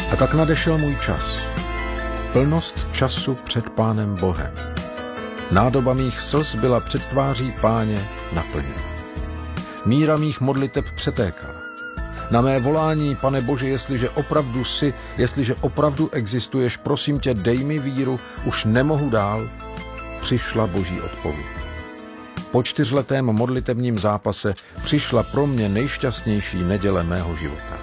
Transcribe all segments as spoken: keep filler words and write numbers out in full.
A tak nadešel můj čas. Plnost času před Pánem Bohem. Nádoba mých slz byla před tváří Páně naplněna. Míra mých modliteb přetékala. Na mé volání, Pane Bože, jestliže opravdu jsi, jestliže opravdu existuješ, prosím tě, dej mi víru, už nemohu dál, přišla Boží odpověď. Po čtyřletém modlitebním zápase přišla pro mě nejšťastnější neděle mého života.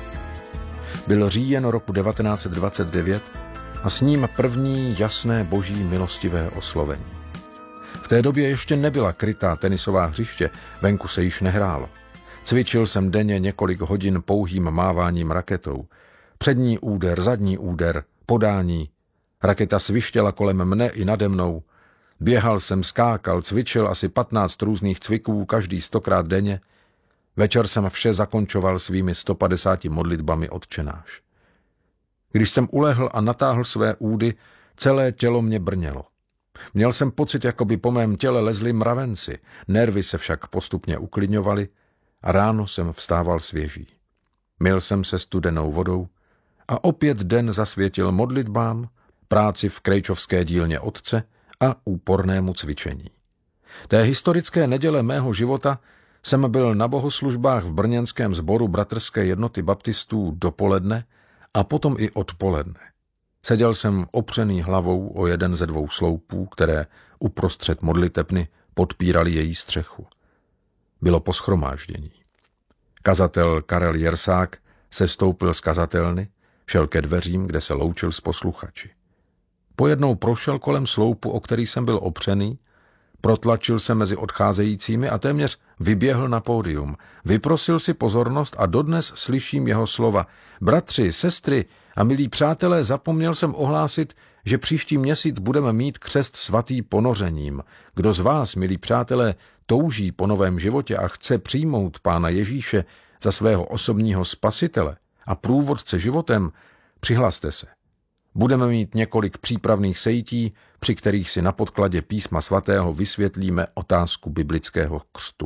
Byl říjen roku devatenáct set dvacet devět a s ním první jasné boží milostivé oslovení. V té době ještě nebyla krytá tenisová hřiště, venku se již nehrálo. Cvičil jsem denně několik hodin pouhým máváním raketou. Přední úder, zadní úder, podání. Raketa svištěla kolem mne i nade mnou. Běhal jsem, skákal, cvičil asi patnáct různých cviků, každý stokrát denně. Večer jsem vše zakončoval svými sto padesáti modlitbami Otčenáš. Když jsem ulehl a natáhl své údy, celé tělo mě brnělo. Měl jsem pocit, jako by po mém těle lezli mravenci, nervy se však postupně uklidňovaly a ráno jsem vstával svěží. Myl jsem se studenou vodou a opět den zasvětil modlitbám, práci v krejčovské dílně otce a úpornému cvičení. Té historické neděle mého života jsem byl na bohoslužbách v brněnském sboru bratrské jednoty baptistů dopoledne a potom i odpoledne. Seděl jsem opřený hlavou o jeden ze dvou sloupů, které uprostřed modlitebny podpírali její střechu. Bylo po shromáždění. Kazatel Karel Jersák sestoupil z kazatelny, šel ke dveřím, kde se loučil s posluchači. Pojednou prošel kolem sloupu, o který jsem byl opřený, protlačil se mezi odcházejícími a téměř vyběhl na pódium. Vyprosil si pozornost a dodnes slyším jeho slova. Bratři, sestry a milí přátelé, zapomněl jsem ohlásit, že příští měsíc budeme mít křest svatý ponořením. Kdo z vás, milí přátelé, touží po novém životě a chce přijmout Pána Ježíše za svého osobního spasitele a průvodce životem, přihlaste se. Budeme mít několik přípravných sejtí, při kterých si na podkladě písma svatého vysvětlíme otázku biblického křtu.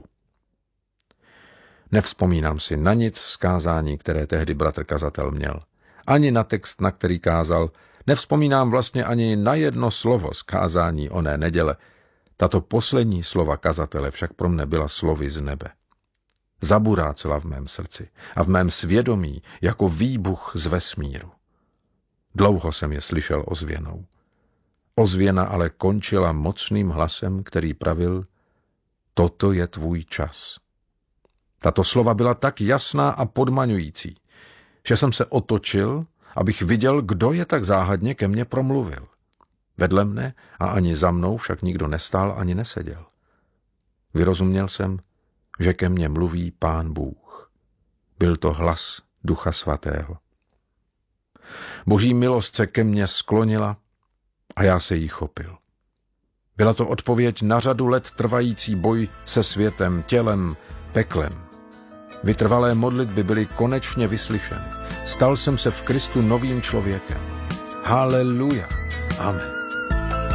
Nevzpomínám si na nic z kázání, které tehdy bratr kazatel měl. Ani na text, na který kázal. Nevzpomínám vlastně ani na jedno slovo z kázání oné neděle. Tato poslední slova kazatele však pro mne byla slovy z nebe. Zaburácela v mém srdci a v mém svědomí jako výbuch z vesmíru. Dlouho jsem je slyšel ozvěnou. Ozvěna ale končila mocným hlasem, který pravil: toto je tvůj čas. Tato slova byla tak jasná a podmaňující, že jsem se otočil, abych viděl, kdo je tak záhadně ke mně promluvil. Vedle mne a ani za mnou však nikdo nestál ani neseděl. Vyrozuměl jsem, že ke mně mluví Pán Bůh. Byl to hlas Ducha Svatého. Boží milost se ke mně sklonila a já se jí chopil. Byla to odpověď na řadu let trvající boj se světem, tělem, peklem. Vytrvalé modlitby byly konečně vyslyšeny. Stal jsem se v Kristu novým člověkem. Haleluja. Amen.